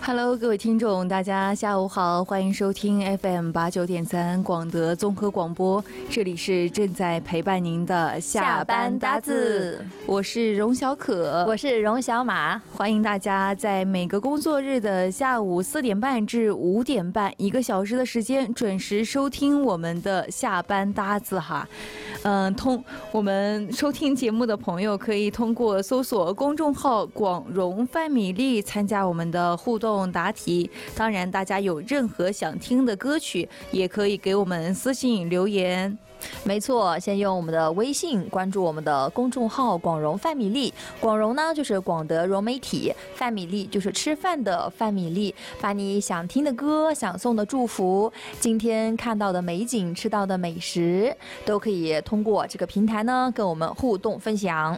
Hello， 各位听众，大家下午好，欢迎收听 FM89.3广德综合广播，这里是正在陪伴您的下班搭子，我是荣小可， 我是荣小马， 欢迎大家在每个工作日的下午4点半至5点半，1个小时的时间准时收听我们的下班搭子哈。我们收听节目的朋友可以通过搜索公众号广荣范米粒参加我们的互动答题，当然大家有任何想听的歌曲也可以给我们私信留言。 没错，先用我们的微信关注我们的公众号广荣范米粒，广荣呢就是广德融媒体，范米粒就是吃饭的范米粒，把你想听的歌、想送的祝福、今天看到的美景、吃到的美食，都可以通过这个平台呢跟我们互动分享。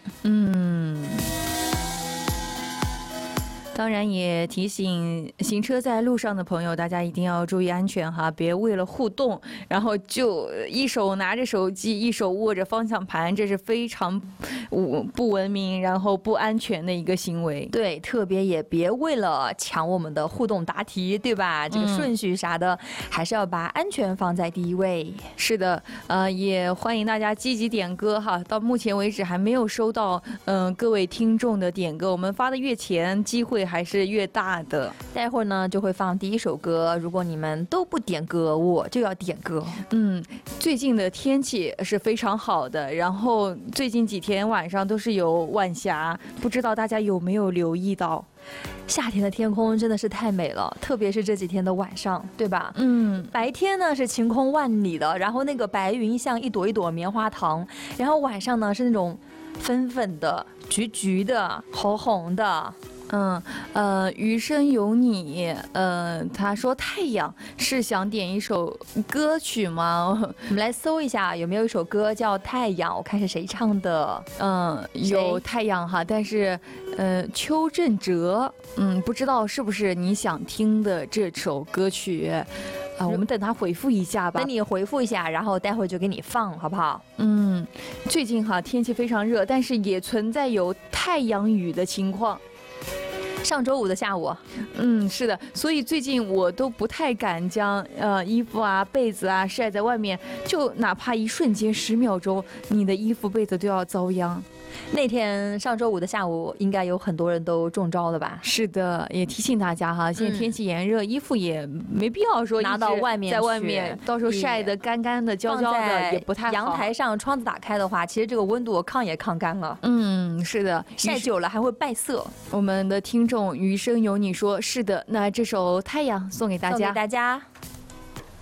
当然也提醒行车在路上的朋友，大家一定要注意安全哈，别为了互动然后就一手拿着手机一手握着方向盘，这是非常不文明然后不安全的一个行为。 对，特别也别为了抢我们的互动答题，对吧？这个顺序啥的还是要把安全放在第一位。 是的，也欢迎大家积极点歌哈，到目前为止还没有收到各位听众的点歌，我们发的越前机会还是越大的。 待会儿呢就会放第一首歌，如果你们都不点歌，我就要点歌。 最近的天气是非常好的，然后最近几天晚上都是有晚霞，不知道大家有没有留意到？ 夏天的天空真的是太美了，特别是这几天的晚上，对吧？白天呢是晴空万里的，然后那个白云像一朵一朵棉花糖，然后晚上呢是那种粉粉的、橘橘的、红红的。 余生有你，他说太阳是想点一首歌曲吗？ 我们来搜一下有没有一首歌叫《太阳》，我看是谁唱的。 有太阳哈，但是邱振哲，不知道是不是你想听的这首歌曲。我们等他回复一下吧。 等你回复一下，然后待会儿就给你放，好不好？ 最近哈天气非常热，但是也存在有太阳雨的情况。 上周五的下午， 是的，所以最近我都不太敢将衣服啊、被子啊晒在外面，就哪怕一瞬间10秒钟，你的衣服被子都要遭殃。 那天上周五的下午，应该有很多人都中招了吧？ 是的，也提醒大家哈，现在天气炎热，衣服也没必要说拿到外面， 在外面到时候晒得干干的、焦焦的，也不太好。 阳台上窗子打开的话，其实这个温度抗也抗干了。 是的， 晒久了还会败色。 我们的听众余生有你说是的，那这首《太阳》送给大家， 送给大家。